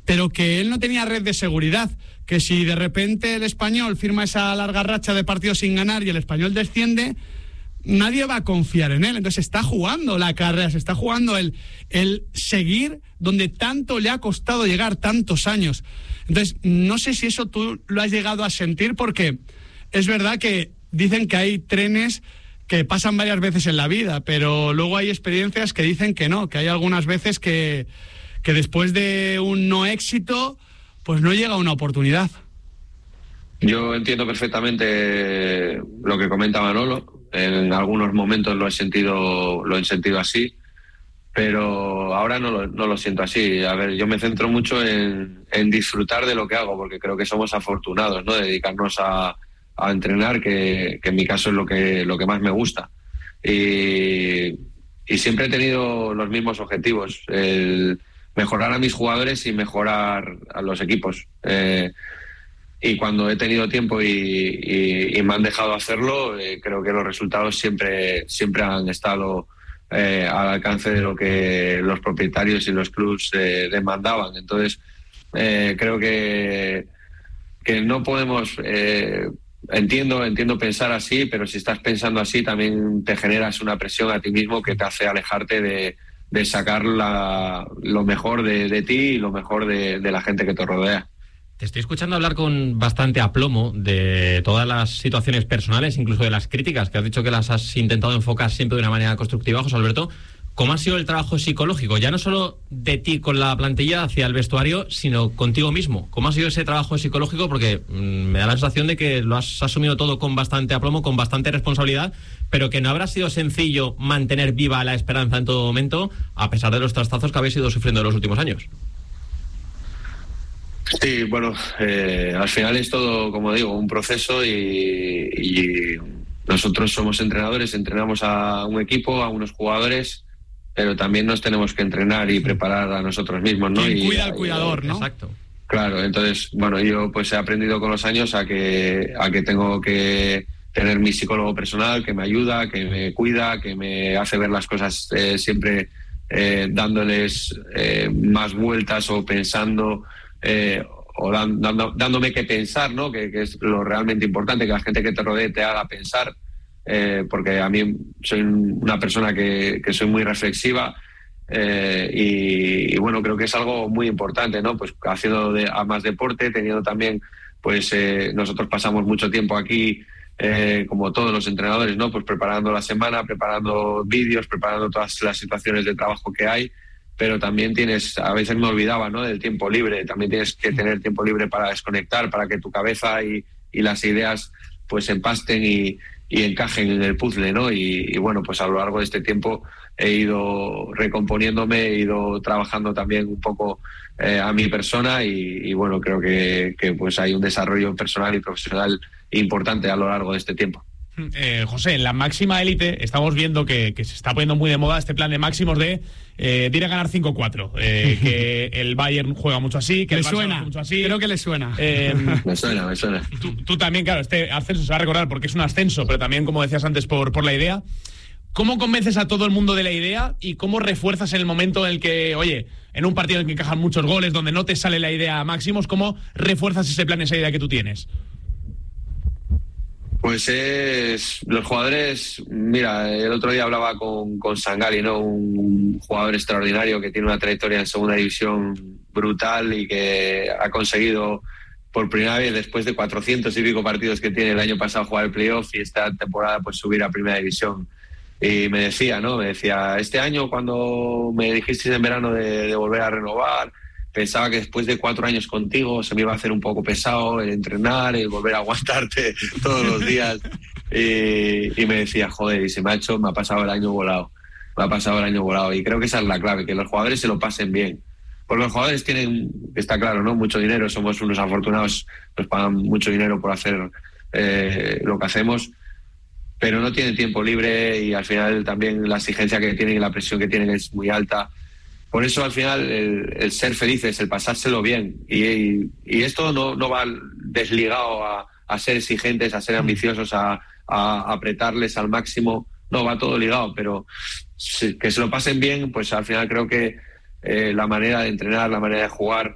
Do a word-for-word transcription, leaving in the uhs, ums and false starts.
pero que él no tenía red de seguridad, que si de repente el Español firma esa larga racha de partidos sin ganar y el Español desciende, nadie va a confiar en él. Entonces está jugando la carrera, se está jugando el, el seguir donde tanto le ha costado llegar, tantos años. Entonces no sé si eso tú lo has llegado a sentir, porque es verdad que dicen que hay trenes que pasan varias veces en la vida, pero luego hay experiencias que dicen que no, que hay algunas veces que, que después de un no éxito, pues no llega una oportunidad. Yo entiendo perfectamente lo que comenta Manolo. En algunos momentos lo he sentido, lo he sentido así, pero ahora no lo, no lo siento así. A ver, yo me centro mucho en, en disfrutar de lo que hago, porque creo que somos afortunados, ¿no?, de dedicarnos a, a entrenar, que, que en mi caso es lo que, lo que más me gusta. Y, y siempre he tenido los mismos objetivos, el mejorar a mis jugadores y mejorar a los equipos. Eh, y cuando he tenido tiempo y, y, y me han dejado hacerlo, eh, creo que los resultados siempre, siempre han estado eh, al alcance de lo que los propietarios y los clubs eh, demandaban. Entonces, eh, creo que, que no podemos... Eh, entiendo, entiendo pensar así, pero si estás pensando así también te generas una presión a ti mismo que te hace alejarte de, de sacar la, lo mejor de, de ti y lo mejor de, de la gente que te rodea. Te estoy escuchando hablar con bastante aplomo de todas las situaciones personales, incluso de las críticas, que has dicho que las has intentado enfocar siempre de una manera constructiva, José Alberto. ¿Cómo ha sido el trabajo psicológico? Ya no solo de ti con la plantilla hacia el vestuario, sino contigo mismo. ¿Cómo ha sido ese trabajo psicológico? Porque mmm, me da la sensación de que lo has asumido todo con bastante aplomo, con bastante responsabilidad, pero que no habrá sido sencillo mantener viva la esperanza en todo momento, a pesar de los trastazos que habéis ido sufriendo en los últimos años. Sí, bueno, eh, al final es todo, como digo, un proceso y, y nosotros somos entrenadores, entrenamos a un equipo, a unos jugadores, pero también nos tenemos que entrenar y preparar a nosotros mismos, ¿no? Quien y cuida al cuidador, ¿no? Exacto. Claro, entonces, bueno, yo pues he aprendido con los años a que, a que tengo que tener mi psicólogo personal que me ayuda, que me cuida, que me hace ver las cosas eh, siempre eh, dándoles eh, más vueltas o pensando... Eh, o dando, dándome que pensar, ¿no? Que, que es lo realmente importante, que la gente que te rodee te haga pensar, eh, porque a mí soy una persona que, que soy muy reflexiva eh, y, y bueno, creo que es algo muy importante, ¿no? Pues haciendo de, a más deporte, teniendo también, pues eh, nosotros pasamos mucho tiempo aquí, eh, como todos los entrenadores, ¿no? Pues preparando la semana, preparando vídeos, preparando todas las situaciones de trabajo que hay. Pero también tienes, a veces me olvidaba, ¿no?, del tiempo libre. También tienes que tener tiempo libre para desconectar, para que tu cabeza y, y las ideas pues empasten y, y encajen en el puzzle, ¿no? Y, y bueno, pues a lo largo de este tiempo he ido recomponiéndome, he ido trabajando también un poco eh, a mi persona y, y bueno, creo que, que pues hay un desarrollo personal y profesional importante a lo largo de este tiempo. Eh, José, en la máxima élite estamos viendo que, que se está poniendo muy de moda este plan de máximos de, eh, de ir a ganar cinco cuatro. Eh, que el Bayern juega mucho así, que le el Barça suena, juega mucho así. Creo que le suena. Eh, me suena, me suena. Tú, tú también, claro, este ascenso se va a recordar porque es un ascenso, pero también, como decías antes, por, por la idea. ¿Cómo convences a todo el mundo de la idea y cómo refuerzas en el momento en el que, oye, en un partido en el que encajan muchos goles, donde no te sale la idea a máximos, cómo refuerzas ese plan, esa idea que tú tienes? Pues es los jugadores, mira, el otro día hablaba con, con Sangali, ¿no? Un jugador extraordinario que tiene una trayectoria en segunda división brutal y que ha conseguido por primera vez después de cuatrocientos y pico partidos que tiene el año pasado jugar el playoff y esta temporada pues subir a primera división. Y me decía, ¿no? Me decía, este año cuando me dijisteis en verano de, de volver a renovar, pensaba que después de cuatro años contigo se me iba a hacer un poco pesado el entrenar, el volver a aguantarte todos los días. Y, y me decía, joder, y se me ha hecho, me ha pasado el año volado. Me ha pasado el año volado. Y creo que esa es la clave, que los jugadores se lo pasen bien. Porque los jugadores tienen, está claro, ¿no?, mucho dinero, somos unos afortunados, nos pagan mucho dinero por hacer eh, lo que hacemos, pero no tienen tiempo libre y al final también la exigencia que tienen y la presión que tienen es muy alta. Por eso al final el, el ser felices, el pasárselo bien y, y, y esto no, no va desligado a, a ser exigentes, a ser ambiciosos, a, a apretarles al máximo, no, va todo ligado, pero que se lo pasen bien, pues al final creo que eh, la manera de entrenar, la manera de jugar